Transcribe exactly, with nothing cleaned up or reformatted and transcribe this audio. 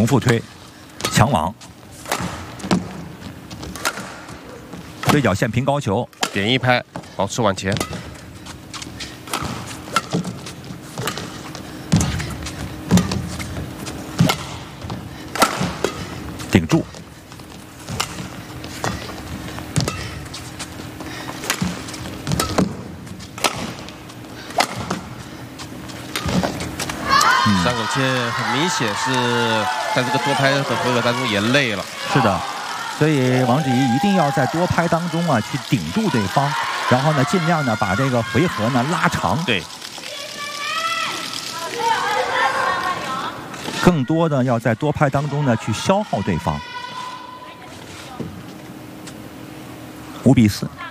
重复推，抢网，对角线平高球， 点一拍，保持往前。 顶住， 嗯、张狗切很明显是在这个多拍的回合当中也累了。 是的，所以王芷怡一定要在多拍当中啊去顶住对方，然后呢尽量呢把这个回合呢拉长。 对。 更多的要在多拍当中呢去消耗对方。五比四。